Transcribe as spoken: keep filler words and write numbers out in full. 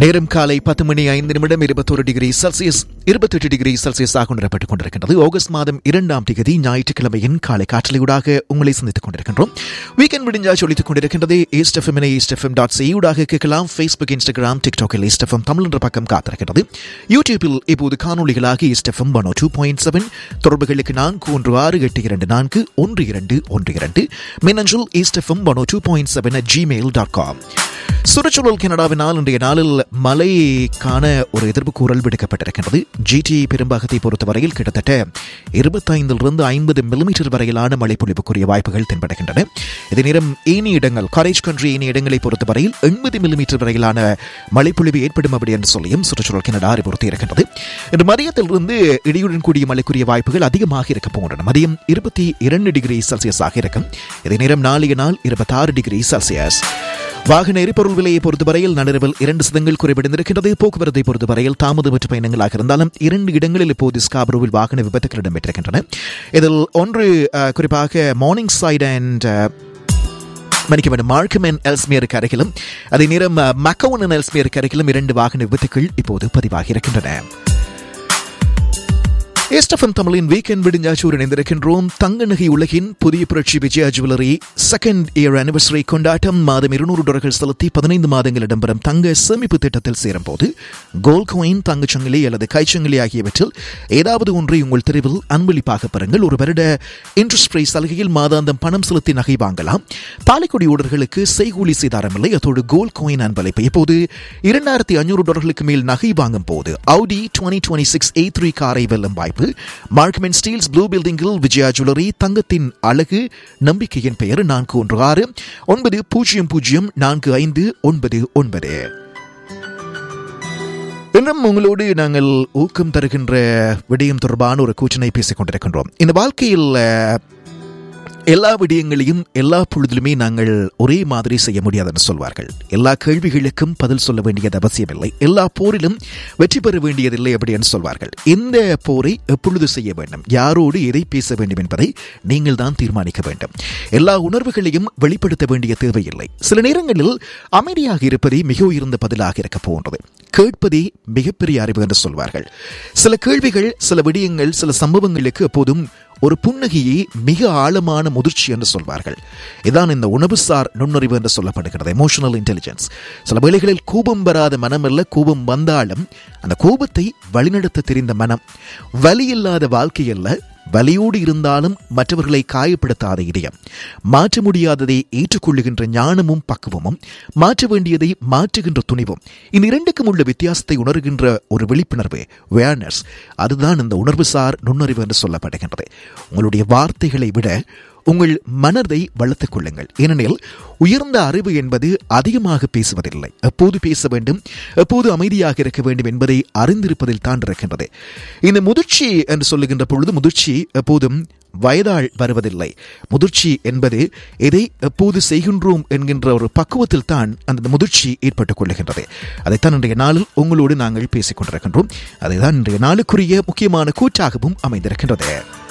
நேரம் காலை பத்து மணி ஐந்து நிமிடம் இருபத்தொரு டிகிரி செல்சியஸ் இருபத்தெட்டு டிகிரி செல்சியஸாக உணரப்பட்டுக் கொண்டிருக்கின்றது. ஆகஸ்ட் மாதம் இரண்டாம் தேதி ஞாயிற்றுக்கிழமையின் காலை காற்றலையூடாக உங்களை சந்தித்துக் கொண்டிருக்கின்றோம். வீக்கெண்ட் முடிஞ்சா சொல்லித்துக் கொண்டிருக்கின்றது. East FM east FM dot C ஊடாக கேட்கலாம். Facebook, Instagram, டிக்டாக்கில் east FM Tamil என்ற பக்கம் காத்திருக்கிறது. யூடியூபில் இப்போது காணொலிகளாக east FM one two point seven தொடர்புகளுக்கு நான்கு ஒன்று ஆறு எட்டு இரண்டு நான்கு ஒன்று இரண்டு ஒன்று இரண்டு மின்னஞ்சல் east FM one two point seven at Gmail dot com. சுற்றுச்சூழல் கனடாவினால் இன்றைய நாளில் மழைக்கான ஒரு எதிர்ப்பு கூறல் விடுக்கப்பட்டிருக்கின்றது. ஜிடி பெரும்பாகத்தை பொறுத்தவரையில் கிட்டத்தட்ட இருபத்தைந்திலிருந்து ஐம்பது மில்லிமீட்டர் வரையிலான மழை பொழிவுக்குரிய வாய்ப்புகள் தென்படுகின்றன. இதே நேரம் ஏனைய இடங்கள், கரேஜ் கண்ட்ரி ஏனைய இடங்களை பொறுத்தவரையில் எண்பது மில்லிமீட்டர் வரையிலான மழைப்பொழிவு ஏற்படும் அப்படி என்று சொல்லியும் சுற்றுச்சூழல் கனடா அறிவுறுத்தி இருக்கின்றது. இன்று மதியத்திலிருந்து இடியுடன் கூடிய மழைக்குரிய வாய்ப்புகள் அதிகமாக இருக்க போகின்றன. மதியம் இருபத்தி இரண்டு டிகிரி செல்சியஸாக இருக்கும். இதே நேரம் நாளைய நாள் இருபத்தாறு டிகிரி செல்சியஸ். வாகன எரிபொருள் விலையை பொறுத்தவரையில் நள்ளிரவில் இரண்டு சதங்கள் குறைவடைந்திருக்கிறது. போக்குவரத்தை பொறுத்தவரையில் தாமதமற்ற பயணங்களாக இருந்தாலும் இரண்டு இடங்களில் இப்போது ஸ்காபரோவில் வாகன விபத்துக்கள் இடம்பெற்றிருக்கின்றன. இதில் ஒன்று குறிப்பாக மார்னிங் சைட் அண்ட் மணிக்க வேண்டும் மார்க்கம் அண்ட் எல்ஸ்மியருக்கு அருகிலும், அதே நேரம் மக்கவுன் அண்ட் எல்ஸ்மியருக்கு அருகிலும் இரண்டு வாகன விபத்துக்கள் இப்போது பதிவாகி இருக்கின்றன. எஸ்டஃபன் தமிழின் வீக்கெண்ட் விடிஞ்சாச்சூர் இணைந்திருக்கின்றோம். தங்க நகை உலகின் புதிய புரட்சி Vijaya jewellery second year anniversary கொண்டாட்டம். மாதம் இருநூறு டாலர்கள் செலுத்தி பதினைந்து மாதங்கள் இடம்பெறும் தங்க சேமிப்பு திட்டத்தில் சேரும் போது கோல்ட் காயின், தங்கச்சங்கிலி அல்லது கைச்சங்கிலி ஆகியவற்றில் ஏதாவது ஒன்றை உங்கள் தெருவில் அன்பளிப்பாக பெறுங்கள். ஒரு வருட இன்ட்ரெஸ்ட் ஃப்ரீ சலுகையில் மாதாந்தம் பணம் செலுத்தி நகை வாங்கலாம். தாலிக்கொடி ஊடர்களுக்கு செய்கூலி சீதாரமில்லை. அதோடு கோல்ட் காயின் அன்பளிப்பு. இப்போது இரண்டாயிரத்தி ஐநூறு டாலர்களுக்கு மேல் நகை வாங்கும் போது Audi twenty twenty-six A three காரை வெல்லும் வாய்ப்பு. மார்க்கம் அண்ட் ஸ்டீல்ஸ் ப்ளூ பில்டிங்கில் விஜயா ஜுவல்லரி. தங்கத்தின் அழகு நம்பிக்கையின் பெயர். நான்கு ஒன்று ஆறு ஒன்பது பூஜ்ஜியம் பூஜ்ஜியம் நான்கு ஐந்து ஒன்பது ஒன்பது. இன்னும் உங்களோடு நாங்கள் ஊக்கம் தருகின்ற விடயம் தொடர்பான ஒரு கூச்சனை பேசிக் கொண்டிருக்கின்றோம். இந்த வாழ்க்கையில் எல்லா விடயங்களையும் எல்லா பொழுதிலுமே நாங்கள் ஒரே மாதிரி செய்ய முடியாதுன்னு சொல்வார்கள். எல்லா கேள்விகளுக்கும் பதில் சொல்ல வேண்டியது அவசியமில்லை. எல்லா போரிலும் வெற்றி பெற வேண்டியதில்லை அப்படின்னு சொல்வார்கள். இந்த போரை எப்பொழுது செய்ய வேண்டும், யாரோடு எதை பேச வேண்டும் என்பதை நீங்கள் தான் தீர்மானிக்க வேண்டும். எல்லா உணர்வுகளையும் வெளிப்படுத்த வேண்டிய தேவையில்லை. சில நேரங்களில் அமைதியாக இருப்பதே மிக உயர்ந்த பதிலாக இருக்க போன்றது. கேட்பதே மிகப்பெரிய அறிவு என்று சொல்வார்கள். சில கேள்விகள், சில விடயங்கள், சில சம்பவங்களுக்கு எப்போதும் ஒரு புன்னகையை மிக ஆழமான முதிர்ச்சி என்று சொல்வார்கள். இதான் இந்த உணவுசார் நுண்ணறிவு என்று சொல்லப்படுகிறது, எமோஷனல் இன்டெலிஜென்ஸ். சில வேளைகளில் கோபம் வராத மனம் அல்ல, கோபம் வந்தாலும் அந்த கோபத்தை வழிநடத்த தெரிந்த மனம். வலி இல்லாத வாழ்க்கை அல்ல, வலியோடு இருந்தாலும் மற்றவர்களை காயப்படுத்தாத இதயம். மாற்ற முடியாததை ஏற்றுக்கொள்ளுகின்ற ஞானமும் பக்குவமும், மாற்ற வேண்டியதை மாற்றுகின்ற துணிவும். இந்த இரண்டுக்கும் உள்ள வித்தியாசத்தை உணர்கின்ற ஒரு விழிப்புணர்வு, அவேர்னஸ், அதுதான் இந்த உணர்வுசார் நுண்ணறிவு என்று சொல்லப்படுகின்றது. உங்களுடைய வார்த்தைகளை விட உங்கள் மனதை வளர்த்துக் கொள்ளுங்கள். ஏனெனில் உயர்ந்த அறிவு என்பது அதிகமாக பேசுவதில்லை, எப்போது பேச வேண்டும், எப்போது அமைதியாக இருக்க வேண்டும் என்பதை அறிந்திருப்பதில் தான் இருக்கின்றது. இந்த முதிர்ச்சி என்று சொல்லுகின்ற பொழுது முதிர்ச்சி எப்போதும் வயதால் வருவதில்லை. முதிர்ச்சி என்பது எதை எப்போது செய்கின்றோம் என்கின்ற ஒரு பக்குவத்தில் தான் அந்த முதிர்ச்சி ஏற்பட்டுக் கொள்ளுகின்றது. அதைத்தான் இன்றைய நாளில் உங்களோடு நாங்கள் பேசிக் கொண்டிருக்கின்றோம். அதைதான் இன்றைய நாளுக்குரிய முக்கியமான கூற்றாகவும் அமைந்திருக்கின்றது.